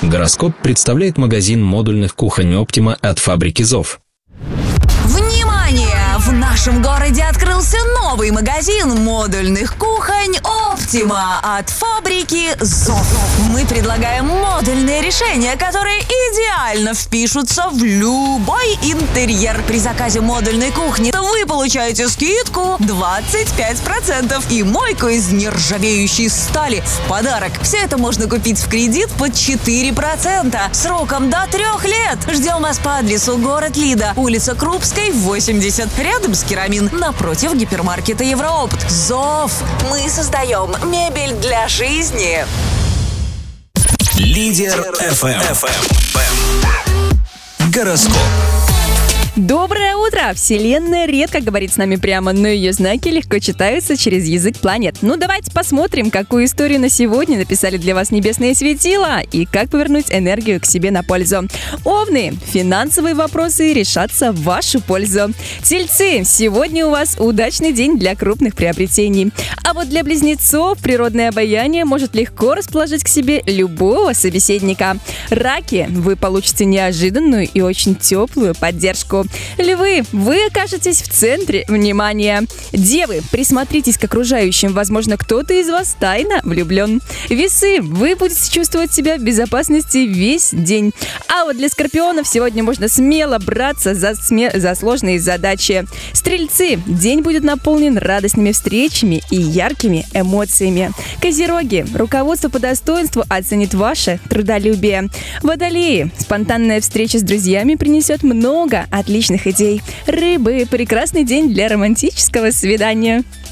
Гороскоп представляет магазин модульных кухонь «Оптима» от фабрики «Зов». Внимание! В нашем городе открылся новый магазин модульных кухонь «Оптима» от фабрики «Зов». Мы предлагаем модульные решения, которые идеально впишутся в любой интерьер. При заказе модульной кухни вы получаете скидку 25% и мойку из нержавеющей стали в подарок. Все это можно купить в кредит под 4%, сроком до 3 лет. Ждем вас по адресу город Лида, улица Крупской, 80, рядом с Керамин, напротив гипермаркета Евроопт. «Зов». Мы создаем мебель для жизни. Лидер FM. Гороскоп. Доброе утро! Вселенная редко говорит с нами прямо, но ее знаки легко читаются через язык планет. Ну давайте посмотрим, какую историю на сегодня написали для вас небесные светила и как повернуть энергию к себе на пользу. Овны, финансовые вопросы решатся в вашу пользу. Тельцы, сегодня у вас удачный день для крупных приобретений. А вот для близнецов природное обаяние может легко расположить к себе любого собеседника. Раки, вы получите неожиданную и очень теплую поддержку. Львы, вы окажетесь в центре внимания. Девы, присмотритесь к окружающим, возможно, кто-то из вас тайно влюблен. Весы, вы будете чувствовать себя в безопасности весь день. А вот для скорпионов сегодня можно смело браться за сложные задачи. Стрельцы, день будет наполнен радостными встречами и яркими эмоциями. Козероги, руководство по достоинству оценит ваше трудолюбие. Водолеи, спонтанная встреча с друзьями принесет много отличных идей. Рыбы, прекрасный день для романтического свидания.